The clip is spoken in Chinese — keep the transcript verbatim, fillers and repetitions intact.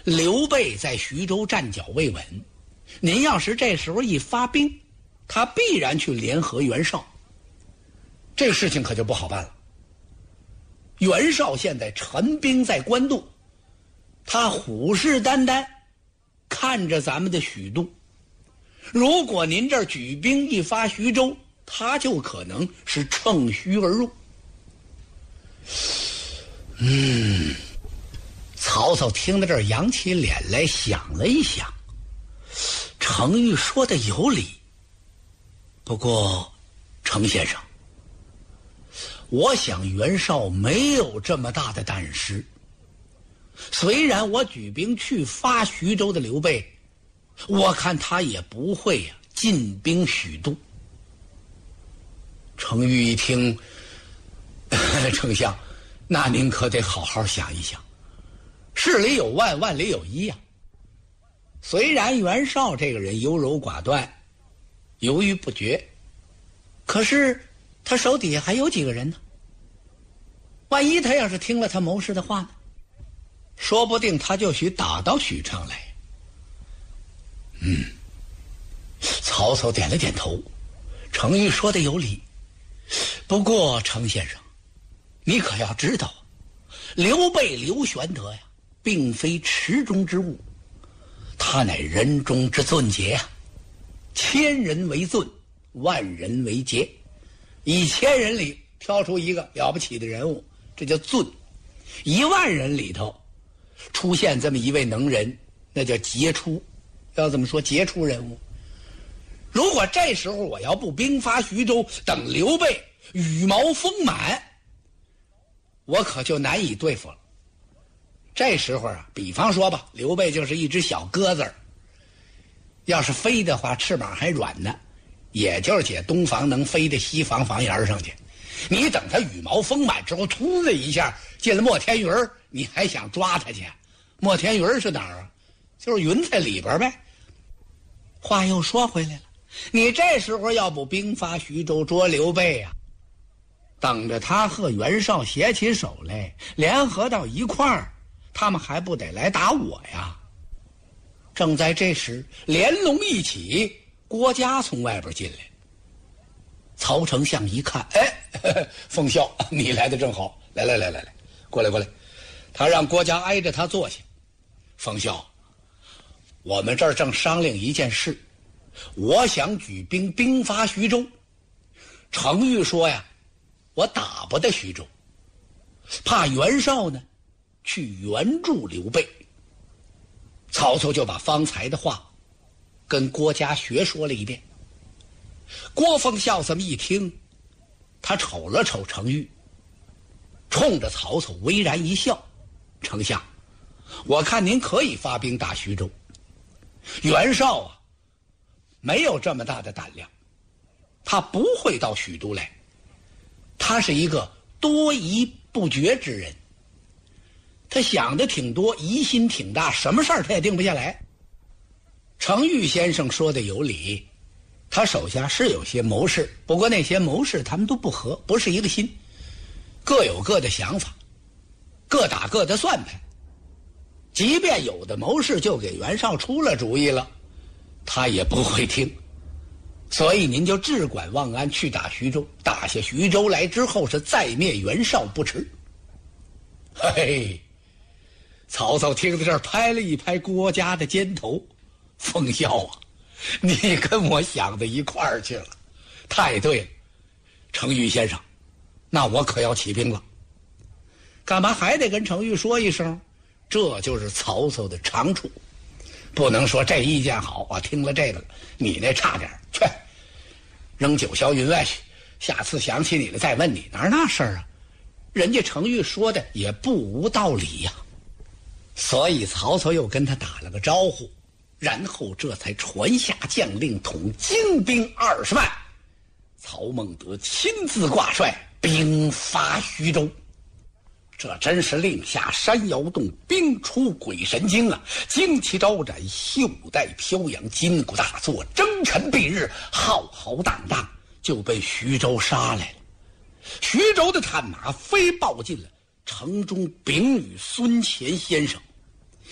刘备在徐州站脚未稳，您要是这时候一发兵，他必然去联合袁绍，这事情可就不好办了。袁绍现在陈兵在官渡，他虎视眈眈看着咱们的许都，如果您这儿举兵一发徐州，他就可能是乘虚而入。嗯，曹操听到这儿扬起脸来，想了一想，程昱说的有理。不过程先生，我想袁绍没有这么大的胆识。虽然我举兵去发徐州的刘备，我看他也不会呀、啊、进兵许都。程昱一听，丞相，那您可得好好想一想，事里有万，万里有一呀、啊。虽然袁绍这个人优柔寡断，犹豫不决，可是他手底下还有几个人呢？万一他要是听了他谋士的话呢？说不定他就许打到许昌来。嗯，曹操点了点头，程昱说的有理。不过程先生，你可要知道，刘备刘玄德呀，并非池中之物，他乃人中之俊杰呀、啊。千人为俊，万人为杰，一千人里挑出一个了不起的人物，这叫俊；一万人里头出现这么一位能人，那叫杰出。要怎么说杰出人物？如果这时候我要不兵发徐州，等刘备羽毛丰满，我可就难以对付了。这时候啊，比方说吧，刘备就是一只小鸽子儿，要是飞的话，翅膀还软呢，也就是解东房能飞到西房房檐上去。你等他羽毛丰满之后，突的一下进了莫天云，你还想抓他去？莫天云是哪儿啊？就是云彩里边呗。话又说回来了，你这时候要不兵发徐州捉刘备啊，等着他和袁绍携起手来，联合到一块儿，他们还不得来打我呀？正在这时，连龙一起，郭嘉从外边进来。曹丞相一看，哎，呵呵，奉孝，你来的正好，来来来来来，过来过来。他让郭嘉挨着他坐下。奉孝，我们这儿正商量一件事，我想举兵兵发徐州。程昱说呀，我打不得徐州，怕袁绍呢去援助刘备。曹操就把方才的话跟郭嘉学说了一遍。郭奉孝这么一听，他瞅了瞅程昱，冲着曹操微然一笑：丞相，我看您可以发兵打徐州。袁绍啊，没有这么大的胆量，他不会到许都来，他是一个多疑不决之人，他想的挺多，疑心挺大，什么事儿他也定不下来。程昱先生说的有理，他手下是有些谋士，不过那些谋士他们都不合，不是一个心，各有各的想法，各打各的算盘。即便有的谋士就给袁绍出了主意了，他也不会听。所以您就只管望安去打徐州，打下徐州来之后是再灭袁绍不迟。嘿嘿，曹操听到这儿拍了一拍郭嘉的肩头：奉孝啊，你跟我想的一块儿去了，太对了。程昱先生，那我可要起兵了。干嘛还得跟程昱说一声？这就是曹操的长处，不能说这意见好啊，听了这个你那差点，去扔九霄云外去，下次想起你了再问你，哪儿那事儿啊？人家程昱说的也不无道理呀、啊。所以曹操又跟他打了个招呼，然后这才传下将令，统精兵二十万，曹孟德亲自挂帅，兵发徐州。这真是令下山摇动，兵出鬼神惊啊！旌旗招展，袖带飘扬，金鼓大作，征尘蔽日，浩浩荡荡就奔徐州杀来了。徐州的探马飞报进了城中，禀与孙乾先生，